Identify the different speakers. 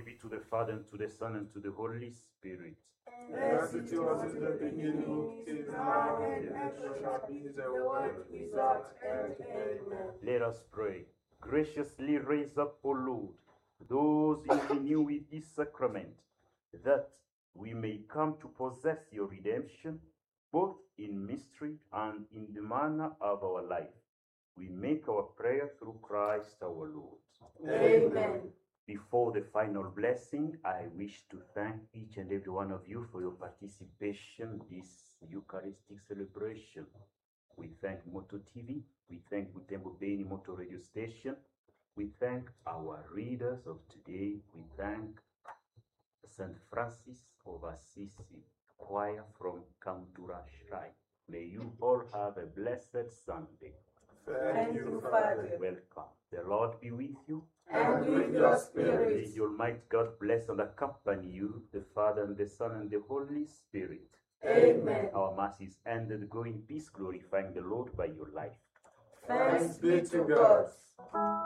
Speaker 1: be to the Father, and to the Son, and to the Holy Spirit.
Speaker 2: As it was in the beginning, is now, and ever shall be, the world without end. Amen.
Speaker 1: Let us pray. Graciously raise up, O Lord, those you renew with this sacrament, that we may come to possess your redemption, both in mystery and in the manner of our life. We make our prayer through Christ our Lord.
Speaker 2: Amen.
Speaker 1: Before the final blessing, I wish to thank each and every one of you for your participation in this Eucharistic celebration. We thank Moto TV, we thank Butembo Beni Moto Radio Station, we thank our readers of today, we thank St. Francis of Assisi choir from Kamtura Shrine. May you all have a blessed Sunday.
Speaker 2: Thank you, Father.
Speaker 1: Welcome. The Lord be with you.
Speaker 2: And with your spirit.
Speaker 1: May the Almighty God bless and accompany you, the Father and the Son and the Holy Spirit.
Speaker 2: Amen.
Speaker 1: Our Mass is ended. Go in peace, glorifying the Lord by your life.
Speaker 2: Thanks be to God.